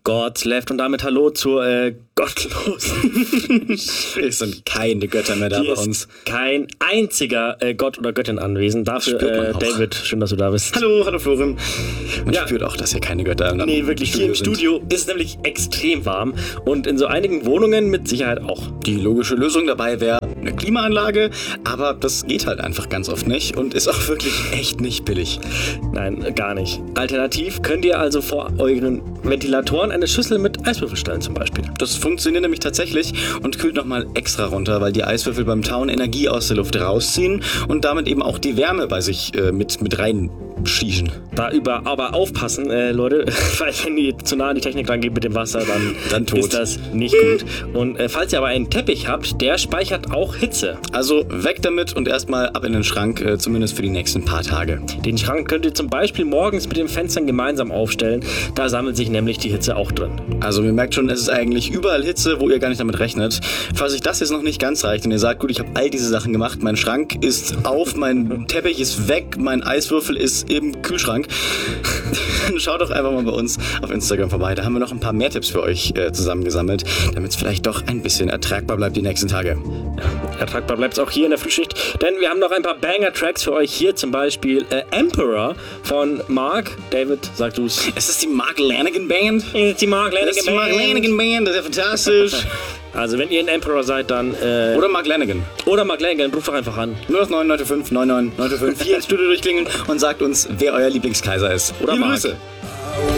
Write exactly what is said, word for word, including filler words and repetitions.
God's Left und damit Hallo zur äh, Gottlosen. Es sind keine Götter mehr da Hier bei uns. Ist kein einziger äh, Gott oder Göttin anwesend. Dafür, äh, David, schön, dass du da bist. Hallo, hallo Florian. Man Ja. spürt auch, dass hier keine Götter im Nee, wirklich, hier im sind. Studio ist es nämlich extrem warm und in so einigen Wohnungen mit Sicherheit auch. Die logische Lösung dabei wäre eine Klimaanlage, aber das geht halt einfach ganz oft nicht und ist auch wirklich echt nicht billig. Nein, gar nicht. Alternativ könnt ihr also vor euren Ventilatoren eine Schüssel mit Eiswürfel stellen zum Beispiel. Das funktioniert nämlich tatsächlich und kühlt nochmal extra runter, weil die Eiswürfel beim Tauen Energie aus der Luft rausziehen und damit eben auch die Wärme bei sich äh, mit, mit rein schießen. Da über, aber aufpassen, äh, Leute, weil wenn ihr zu nah an die Technik rangeht mit dem Wasser, dann, Dann tot. ist das nicht gut. Und äh, falls ihr aber einen Teppich habt, der speichert auch Hitze. Also weg damit und erstmal ab in den Schrank, äh, zumindest für die nächsten paar Tage. Den Schrank könnt ihr zum Beispiel morgens mit den Fenstern gemeinsam aufstellen. Da sammelt sich nämlich die Hitze auch drin. Also ihr merkt schon, es ist eigentlich überall Hitze, wo ihr gar nicht damit rechnet. Falls euch das jetzt noch nicht ganz reicht und ihr sagt, gut, ich habe all diese Sachen gemacht, mein Schrank ist auf, mein Teppich ist weg, mein Eiswürfel ist im Kühlschrank, dann schaut doch einfach mal bei uns auf Instagram vorbei. Da haben wir noch ein paar mehr Tipps für euch äh, zusammengesammelt, damit es vielleicht doch ein bisschen ertragbar bleibt die nächsten Tage. Ja, ertragbar bleibt es auch hier in der Frühschicht, denn wir haben noch ein paar Banger-Tracks für euch. Hier zum Beispiel äh, Emperor von Mark. David, sag du's. Es ist die Mark Lanigan Band. Das ist die Mark Das ist die Mark Lanigan Band, das ist ja fantastisch. Also wenn ihr ein Emperor seid, dann... Äh, Oder Mark Lanigan. oder Mark Lanigan, ruft doch einfach an. null neun neun fünf neun neun neun fünf hier ins Studio durchklingeln und sagt uns, wer euer Lieblingskaiser ist. Oder Liebe Mark. Grüße.